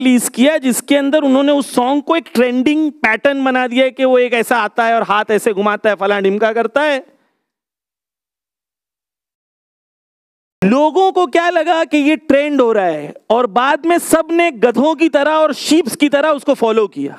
Release किया जिसके अंदर उन्होंने उस सॉन्ग को एक ट्रेंडिंग पैटर्न बना दिया है कि वो एक ऐसा आता है और हाथ ऐसे घुमाता है, फलां ढिमका करता है। लोगों को क्या लगा कि ये ट्रेंड हो रहा है और बाद में सब ने गधों की तरह और शीप्स की तरह उसको फॉलो किया।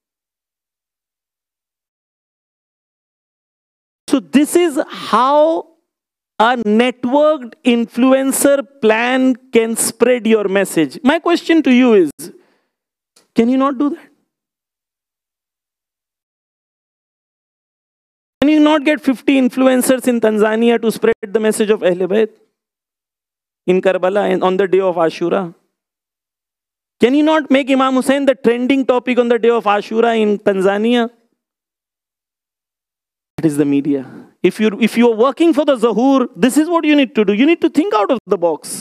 So this is how a networked influencer plan can spread your message. My question to you is, can you not do that? Can you not get 50 influencers in Tanzania to spread the message of Ahl Bayt in Karbala and on the day of Ashura? Can you not make Imam Hussain the trending topic on the day of Ashura in Tanzania? That is the media. If you are working for the Zuhur, this is what you need to do. You need to think out of the box.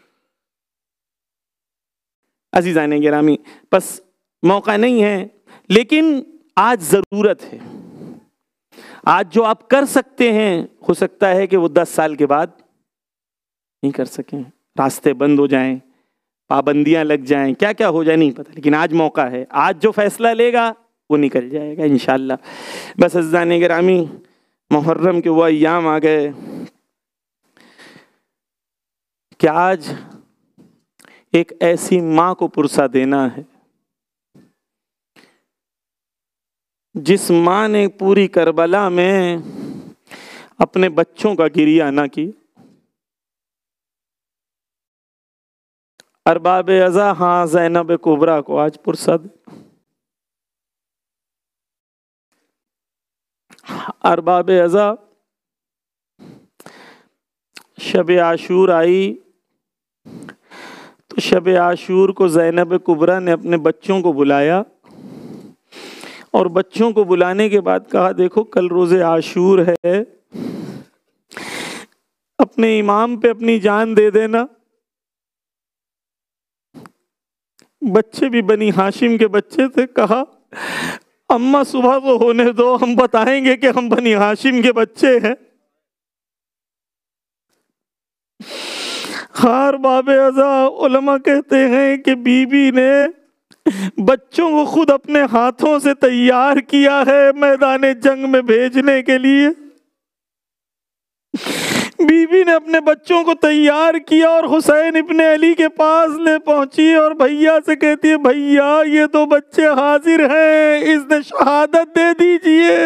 अज़ीज़ान गिरामी, बस मौका नहीं है, लेकिन आज ज़रूरत है। आज जो आप कर सकते हैं, हो सकता है कि वो 10 साल के बाद नहीं कर सकें, रास्ते बंद हो जाएं, पाबंदियां लग जाएं, क्या क्या हो जाए नहीं पता, लेकिन आज मौका है। आज जो फैसला लेगा वो निकल जाएगा इंशाअल्लाह। बस अज़ीज़ान गिरामी, मुहर्रम के वो अय्याम आ गए कि आज एक ऐसी माँ को पुरसा देना है जिस माँ ने पूरी करबला में अपने बच्चों का गिरिया ना की। अरबाब अज़ा, हाँ, ज़ैनब कुबरा को आज पुरसा दे। अरबाब अज़ा, शब आशूर आई तो शब आशूर को ज़ैनब कुबरा ने अपने बच्चों को बुलाया और बच्चों को बुलाने के बाद कहा, देखो कल रोज़े आशूर है, अपने इमाम पे अपनी जान दे देना। बच्चे भी बनी हाशिम के बच्चे थे, कहा अम्मा सुबह तो होने दो, हम बताएंगे कि हम बनी हाशिम के बच्चे हैं। हार बाबे अज़ा, उलमा कहते हैं कि बीबी ने बच्चों को खुद अपने हाथों से तैयार किया है मैदान जंग में भेजने के लिए। बीबी ने अपने बच्चों को तैयार किया और हुसैन इब्ने अली के पास ले पहुंची और भैया से कहती है, भैया ये तो बच्चे हाजिर हैं, इसने शहादत दे दीजिए।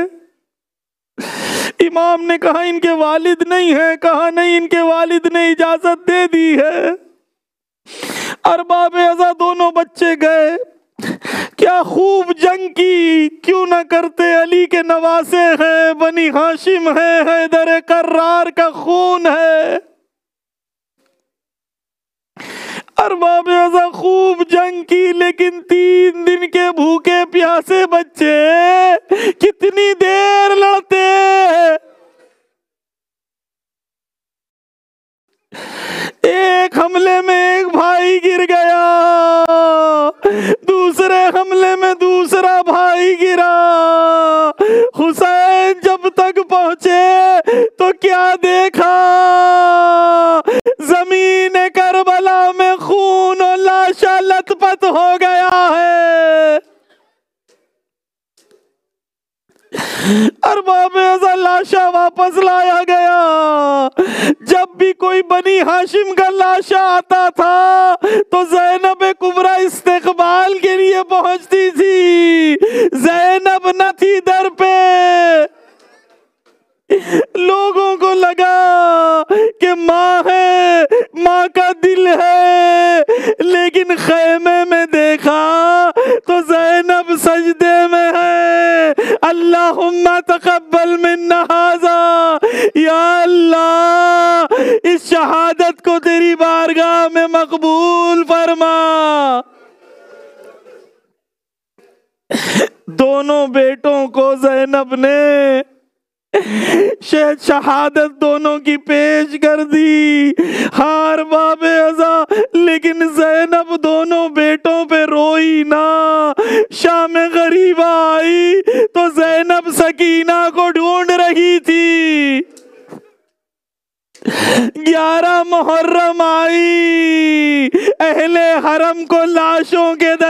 इमाम ने कहा इनके वालिद नहीं है, कहा नहीं, इनके वालिद ने इजाजत दे दी है। अरबाब अज़ा दोनों बच्चे गए, क्या खूब जंग की, क्यों ना करते, अली के नवासे हैं, बनी हाशिम है, हैदर कर्रार का खून है। अरबाब अज़ा खूब जंग की, लेकिन 3 दिन के भूखे प्यासे बच्चे कितनी देर लड़ते। एक हमले में एक भाई गिर गया, दूसरे हमले में दूसरा भाई गिरा। हुसैन जब तक पहुंचे तो क्या देखा, जमीन करबला में खून और लाशा लथपथ हो गया है। अरबाब अज़ा लाशा वापस लाया गया। जब भी कोई बनी हाशिम का लाशा आता था तो ज़ैनब कुबरा इस्तेक़बाल के लिए पहुंचती थी। ज़ैनब न थी दर पे। लोगों को लगा कि माँ है, माँ का दिल है, लेकिन खैमे में देखा तो ज़ैनब सजदे में है। अल्लाहुम्मा तक़ब्बल मिन्ना हाज़ा, या अल्लाह इस शहादत को तेरी बारगाह में मकबूल फरमा। दोनों बेटों को ज़ैनब ने शहादत दोनों की पेश कर दी। हार बाबे अज़ा, लेकिन ज़ैनब दोनों बेटों पे रोई ना। शाम गरीबा आई तो ज़ैनब सकीना को ढूंढ रही थी। 11 मुहर्रम आई, अहले हरम को लाशों के